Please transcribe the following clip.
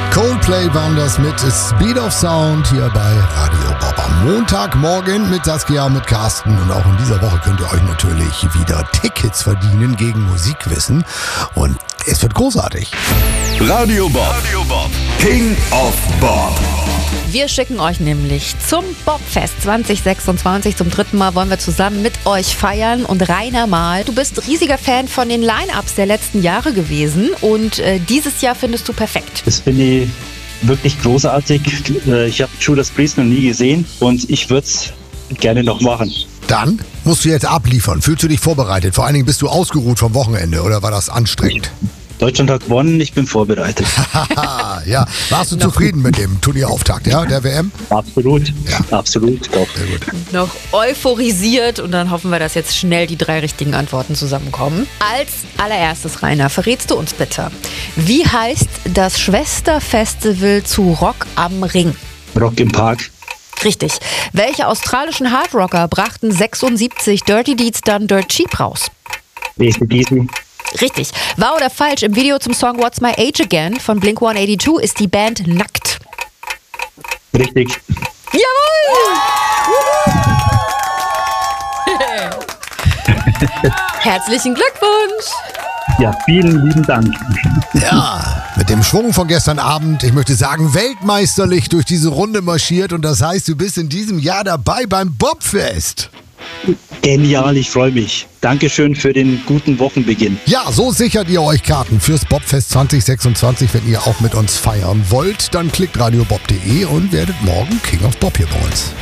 Coldplay waren das mit Speed of Sound hier bei Radio Bob am Montagmorgen mit Saskia, mit Carsten. Und auch in dieser Woche könnt ihr euch natürlich wieder Tickets verdienen gegen Musikwissen. Und es wird großartig. Radio Bob. King of Bob. Wir schicken euch nämlich zum Bobfest 2026. Zum 3. Mal wollen wir zusammen mit euch feiern. Und Rainer Mahl, du bist riesiger Fan von den Line-Ups der letzten Jahre gewesen. Und dieses Jahr findest du perfekt. Das finde ich wirklich großartig. Ich habe Judas Priest noch nie gesehen und ich würde es gerne noch machen. Dann musst du jetzt abliefern. Fühlst du dich vorbereitet? Vor allen Dingen bist du ausgeruht vom Wochenende oder war das anstrengend? Deutschland hat gewonnen, ich bin vorbereitet. Ja, warst du zufrieden mit dem Turnierauftakt, ja, der WM? Absolut, Ja. absolut, doch. Sehr gut. Noch euphorisiert und dann hoffen wir, dass jetzt schnell die 3 richtigen Antworten zusammenkommen. Als allererstes, Rainer, verrätst du uns bitte, wie heißt das Schwesterfestival zu Rock am Ring? Rock im Park. Richtig. Welche australischen Hardrocker brachten 76 Dirty Deeds Done Dirt Cheap raus? AC/DC. Richtig. Wahr oder falsch, im Video zum Song What's My Age Again von Blink-182 ist die Band nackt. Richtig. Jawohl! Herzlichen Glückwunsch! Ja, vielen lieben Dank. Ja, mit dem Schwung von gestern Abend, ich möchte sagen, weltmeisterlich durch diese Runde marschiert. Und das heißt, du bist in diesem Jahr dabei beim Bobfest. Genial, ich freue mich. Dankeschön für den guten Wochenbeginn. Ja, so sichert ihr euch Karten fürs Bobfest 2026. Wenn ihr auch mit uns feiern wollt, dann klickt radiobob.de und werdet morgen King of Bob hier bei uns.